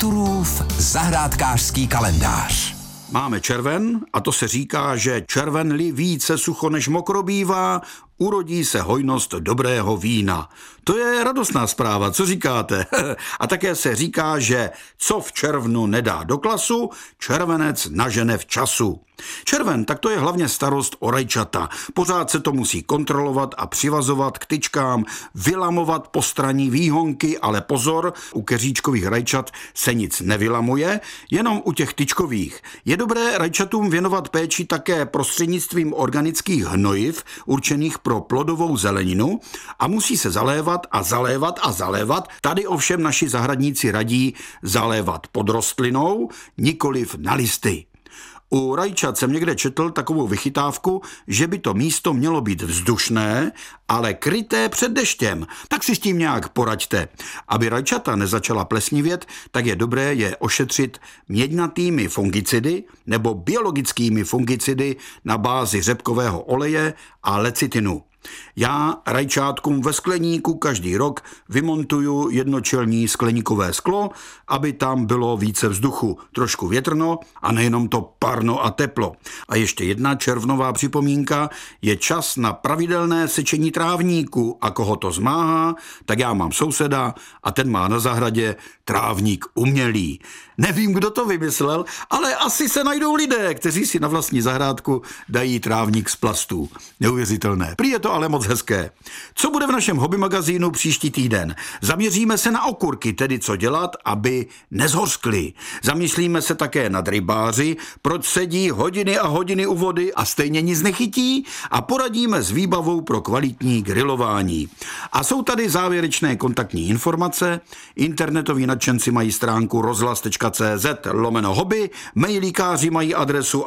Arturův zahrádkářský kalendář. Máme červen a to se říká, že červen-li více sucho než mokro bývá, urodí se hojnost dobrého vína. To je radostná zpráva, co říkáte? A také se říká, že co v červnu nedá do klasu, červenec nažene v času. Červen, tak to je hlavně starost o rajčata. Pořád se to musí kontrolovat a přivazovat k tyčkám, vylamovat postranní výhonky, ale pozor, u keříčkových rajčat se nic nevylamuje, jenom u těch tyčkových. Je dobré rajčatům věnovat péči také prostřednictvím organických hnojiv, určených pro plodovou zeleninu, a musí se zalévat a zalévat a zalévat. Tady ovšem naši zahradníci radí zalévat pod rostlinou, nikoliv na listy. U rajčat jsem někde četl takovou vychytávku, že by to místo mělo být vzdušné, ale kryté před deštěm. Tak si s tím nějak poraďte. Aby rajčata nezačala plesnivět, tak je dobré je ošetřit měďnatými fungicidy nebo biologickými fungicidy na bázi řepkového oleje a lecitinu. Já rajčátkům ve skleníku každý rok vymontuju jednočelní skleníkové sklo, aby tam bylo více vzduchu, trošku větrno a nejenom to parno a teplo. A ještě jedna červnová připomínka, je čas na pravidelné sečení trávníku, a koho to zmáhá, tak já mám souseda a ten má na zahradě trávník umělý. Nevím, kdo to vymyslel, ale asi se najdou lidé, kteří si na vlastní zahrádku dají trávník z plastů. Neuvěřitelné. Prý je to ale moc hezké. Co bude v našem hobby magazínu příští týden? Zaměříme se na okurky, tedy co dělat, aby nezhořkly. Zamyslíme se také nad rybáři, proč sedí hodiny a hodiny u vody a stejně nic nechytí, a poradíme s výbavou pro kvalitní grilování. A jsou tady závěrečné kontaktní informace. Internetoví nadšenci mají stránku rozhlas.cz/hobby, mailíkáři mají adresu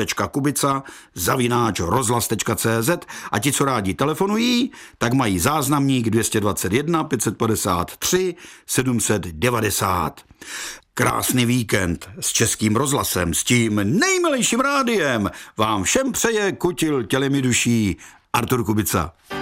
artur.kubica@rozhlas.cz a ti, co rádi telefonují, tak mají záznamník 221 553 790. Krásný víkend s Českým rozhlasem, s tím nejmilejším rádiem vám všem přeje kutil tělem i duší Artur Kubica.